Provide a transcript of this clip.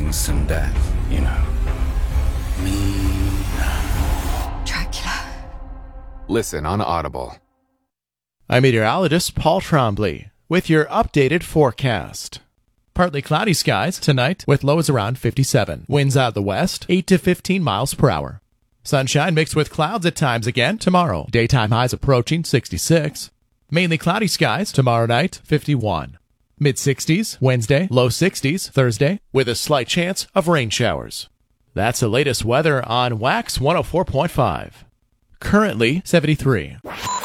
brings some death, you know. Me. Dracula. Listen on Audible. I'm meteorologist Paul Trombley with your updated forecast. Partly cloudy skies tonight with lows around 57. Winds out of the west, 8 to 15 miles per hour. Sunshine mixed with clouds at times again tomorrow. Daytime highs approaching 66. Mainly cloudy skies tomorrow night, 51. Mid-60s Wednesday, low 60s Thursday with a slight chance of rain showers. That's the latest weather on Wax 104.5. Currently 73.